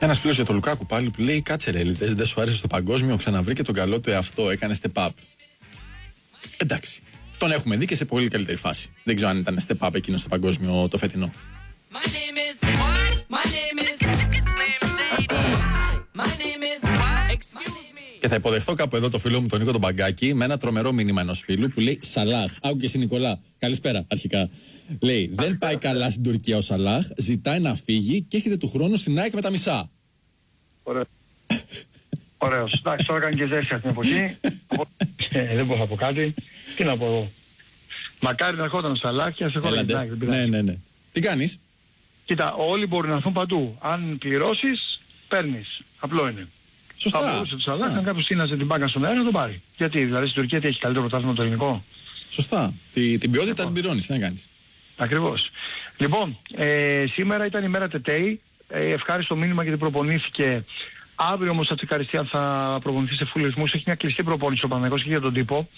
Ένας φίλος για τον Λουκάκου πάλι που λέει: κάτσε ρε, δεν σου άρεσε στο παγκόσμιο, ξαναβρήκε τον καλό του εαυτό, έκανε step up. Εντάξει. Τον έχουμε δει και σε πολύ καλύτερη φάση. Δεν ξέρω αν ήταν step up εκείνο στο παγκόσμιο το φετινό. Και θα υποδεχθώ κάπου εδώ το φίλο μου τον Νίκο τον Μπαγκάκη με ένα τρομερό μήνυμα ενός φίλου που λέει: Σαλάχ. Άκου και εσύ Νικολά. Καλησπέρα αρχικά. Λέει: δεν πάει καλά στην Τουρκία ο Σαλάχ, ζητάει να φύγει και έχετε του χρόνου στην ΑΕΚ με τα μισά. Ωραίος. Εντάξει, τώρα κάνει και ζέστη αυτή την εποχή. Δεν μπορώ να πω κάτι. Τι να πω εγώ. Μακάρι να ερχόταν ο Σαλάχ και να σε ερχόταν την ΑΕΚ. Ναι. Τι κάνεις? Κοίτα, όλοι μπορούν να έρθουν παντού. Αν πληρώσεις, παίρνεις. Απλό είναι. Σωστά. Θα μπορούσε το Σαλάχ, αν κάποιος τίναζε την μπάκα στον αέρα, να τον πάρει. Γιατί, δηλαδή στην Τουρκία τι έχει καλύτερο πρωτάθλημα το ελληνικό? Σωστά. Την ποιότητα την πληρώνεις, τι να κάνεις. Ακριβώς. Λοιπόν, σήμερα ήταν η μέρα Τετέι. Ευχάριστο μήνυμα γιατί προπονήθηκε. Αύριο όμως θα τσεκαριστεί αν θα προπονηθεί σε φουλισμούς. Έχει μια κλειστή προπόνηση ο Παναθηναϊκός και για τον τύπο.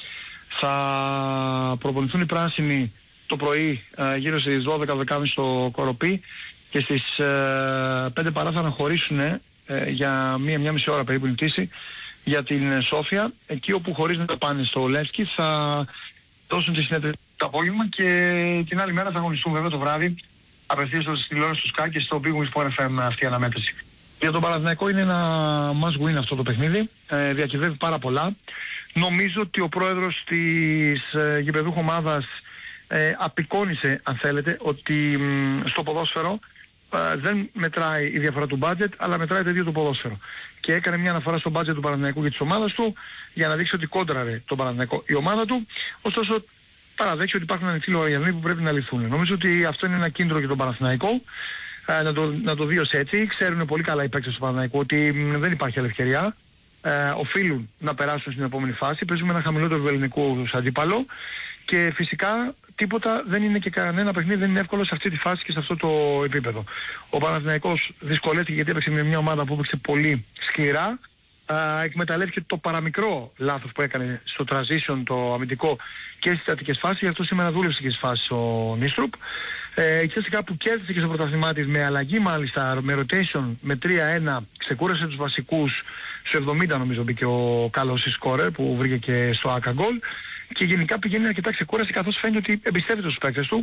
Θα προπονηθούν οι πράσινοι το πρωί γύρω στις 12 στο Κοροπή και στις 5 παρά θα αναχωρήσουν για μία μισή ώρα περίπου η πτήση για την Σόφια, εκεί όπου χωρίς να πάνε στο Λεύσκι θα δώσουν τη συνέντευξη το απόγευμα και την άλλη μέρα θα αγωνιστούν βέβαια το βράδυ απευθείας στη τηλεόραση του Sky και στο Big Wings FM αυτή η αναμέτρηση. Για τον Παναθηναϊκό είναι ένα must win αυτό το παιχνίδι, διακυβεύει πάρα πολλά. Νομίζω ότι ο πρόεδρος της γηπεδούχου ομάδας απεικόνισε, αν θέλετε, ότι στο ποδόσφαιρο δεν μετράει η διαφορά του budget, αλλά μετράει το ίδιο το ποδόσφαιρο. Και έκανε μια αναφορά στο budget του Παναθηναϊκού και της ομάδας του για να δείξει ότι κόντραρε τον Παναθηναϊκό η ομάδα του, ωστόσο παραδέχει ότι υπάρχουν ανοιχτοί λογαριασμοί που πρέπει να λυθούν. Νομίζω ότι αυτό είναι ένα κίνητρο για τον Παναθηναϊκό, να το δει ως έτσι. Ξέρουν πολύ καλά οι παίκτες του Παναθηναϊκού ότι δεν υπάρχει άλλη ευκαιρία. Οφείλουν να περάσουν στην επόμενη φάση. Παίζουμε ένα χαμηλότερο ελληνικού αντίπαλο και φυσικά τίποτα δεν είναι και κανένα παιχνίδι δεν είναι εύκολο σε αυτή τη φάση και σε αυτό το επίπεδο. Ο Παναθηναϊκός δυσκολεύτηκε γιατί έπαιξε με μια ομάδα που έπαιξε πολύ σκληρά. Εκμεταλλεύτηκε το παραμικρό λάθος που έκανε στο transition το αμυντικό και στις στατικές φάσεις, γι' αυτό σήμερα δούλεψε και στις φάσεις ο Νίστρουπ. Και φυσικά που κέρδισε και στο πρωταθλημά της με αλλαγή μάλιστα, με rotation, με 3-1, ξεκούρασε τους βασικούς, στο 70 νομίζω μπήκε ο καλός σκόρερ που βρήκε και στο άκα γκολ και γενικά πηγαίνει αρκετά ξεκούραση καθώς φαίνεται ότι εμπιστεύεται τους παίκτες του